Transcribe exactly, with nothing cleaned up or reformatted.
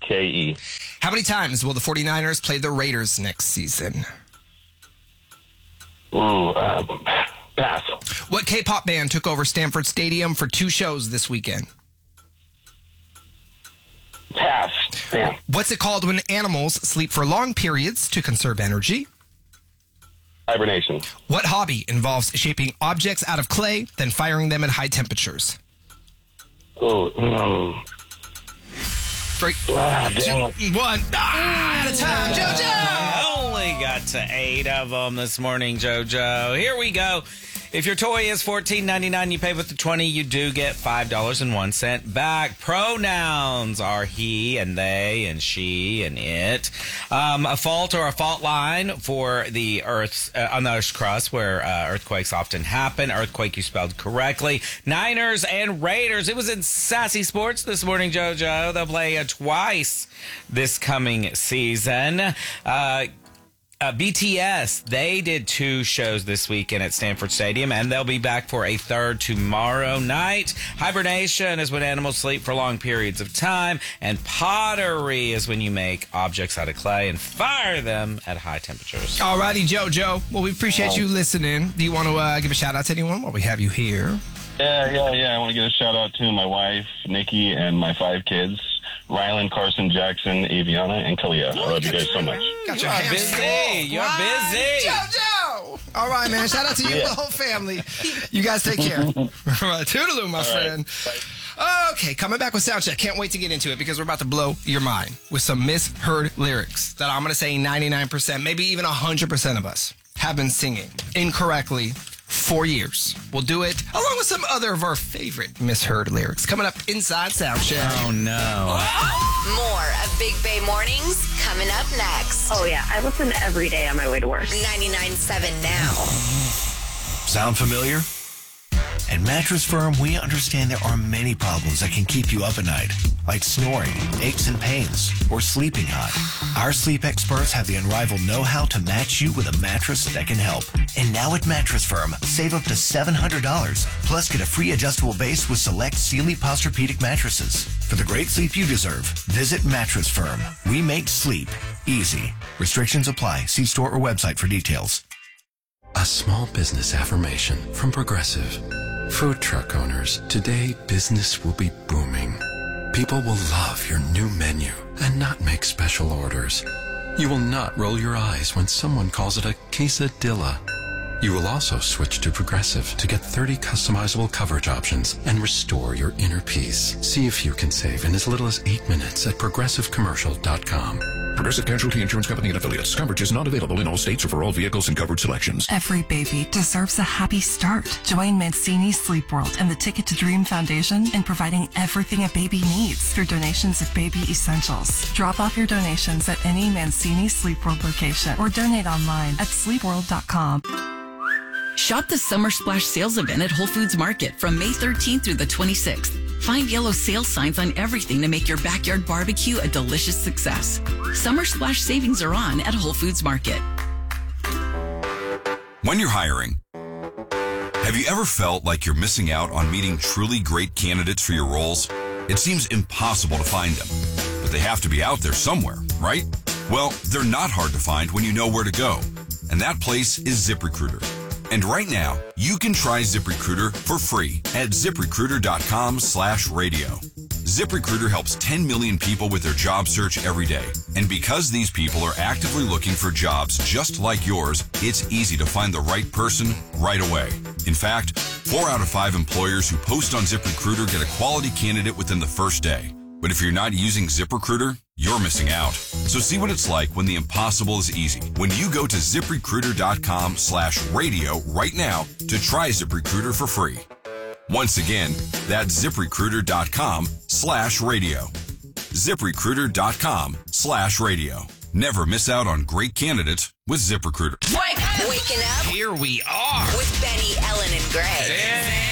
K E. How many times will the 49ers play the Raiders next season? Ooh, um, pass. What K-pop band took over Stanford Stadium for two shows this weekend? Pass. Damn. What's it called when animals sleep for long periods to conserve energy? Hibernation. What hobby involves shaping objects out of clay, then firing them at high temperatures? Ooh, mm. Three, Ah, two, damn it. one. Ah, out of time, JoJo! Only got to eight of them this morning, JoJo. Here we go. If your toy is fourteen ninety-nine, you pay with the twenty, you do get five dollars and one cent back. Pronouns are he and they and she and it. Um, a fault or a fault line for the Earth's, uh, on the Earth's crust where uh, earthquakes often happen. Earthquake you spelled correctly. Niners and Raiders. It was in Sassy Sports this morning, JoJo. They'll play uh, twice this coming season. Uh, Uh, B T S, they did two shows this weekend at Stanford Stadium, and they'll be back for a third tomorrow night. Hibernation is when animals sleep for long periods of time, and pottery is when you make objects out of clay and fire them at high temperatures. Alrighty, JoJo. Well, we appreciate you listening. Do you want to uh, give a shout out to anyone while we have you here? Yeah, yeah, yeah. I want to give a shout out to my wife, Nikki, and my five kids, Rylan, Carson, Jackson, Aviana, and Kalia. I love you guys so much. Got You are busy. You're busy. JoJo! All right, man. Shout out to you and Yeah. the whole family. You guys take care. All right, toodaloo, my All friend. right. Okay, coming back with Soundcheck. Can't wait to get into it because we're about to blow your mind with some misheard lyrics that I'm going to say ninety-nine percent, maybe even one hundred percent of us have been singing incorrectly for years. We'll do it along with some other of our favorite misheard lyrics coming up inside Soundcheck. Oh, no. More of Big Bay Mornings coming up next. Oh, yeah. I listen every day on my way to work. ninety-nine point seven now. Sound familiar? At Mattress Firm, we understand there are many problems that can keep you up at night, like snoring, aches and pains, or sleeping hot. Our sleep experts have the unrivaled know-how to match you with a mattress that can help. And now at Mattress Firm, save up to seven hundred dollars, plus get a free adjustable base with select Sealy Posturepedic mattresses. For the great sleep you deserve, visit Mattress Firm. We make sleep easy. Restrictions apply. See store or website for details. A small business affirmation from Progressive. Food truck owners, today business will be booming. People will love your new menu and not make special orders. You will not roll your eyes when someone calls it a quesadilla. You will also switch to Progressive to get thirty customizable coverage options and restore your inner peace. See if you can save in as little as eight minutes at progressive commercial dot com. Progressive Casualty Insurance Company and Affiliates. Coverage is not available in all states or for all vehicles and covered selections. Every baby deserves a happy start. Join Mancini Sleep World and the Ticket to Dream Foundation in providing everything a baby needs through donations of baby essentials. Drop off your donations at any Mancini Sleep World location or donate online at sleep world dot com. Shop the Summer Splash sales event at Whole Foods Market from May thirteenth through the twenty-sixth. Find yellow sale signs on everything to make your backyard barbecue a delicious success. Summer Splash savings are on at Whole Foods Market. When you're hiring, have you ever felt like you're missing out on meeting truly great candidates for your roles? It seems impossible to find them, but they have to be out there somewhere, right? Well, they're not hard to find when you know where to go, and that place is ZipRecruiter. And right now, you can try ZipRecruiter for free at ZipRecruiter.com slash radio. ZipRecruiter helps ten million people with their job search every day. And because these people are actively looking for jobs just like yours, it's easy to find the right person right away. In fact, four out of five employers who post on ZipRecruiter get a quality candidate within the first day. But if you're not using ZipRecruiter, you're missing out. So see what it's like when the impossible is easy. When you go to ZipRecruiter.com slash radio right now to try ZipRecruiter for free. Once again, that's ZipRecruiter.com slash radio. ZipRecruiter.com slash radio. Never miss out on great candidates with ZipRecruiter. Waking up Here we are with Benny, Ellen, and Greg. Yeah.